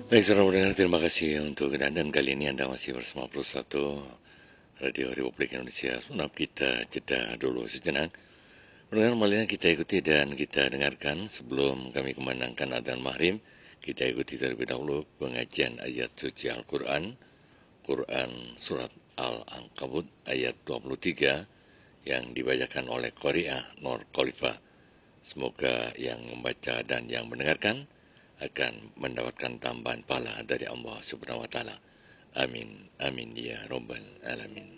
Baik, saudara pendengar, terima kasih untuk kedatangan kali ini Anda masih bersama Plus 1 Radio Republik Indonesia. Sunap kita jeda dulu sejenak. Pendengar, marilah kita ikuti dan kita dengarkan sebelum kami kumandangkan adzan maghrib. Kita ikuti terlebih dahulu pengajian ayat suci Al-Quran, Quran Surat Al-Ankabut ayat 23 yang dibacakan oleh Qari'ah Nur Khalifah. Semoga yang membaca dan yang mendengarkan akan mendapatkan tambahan pahala dari Allah Subhanahu wa taala. Amin. Amin ya rabbal alamin.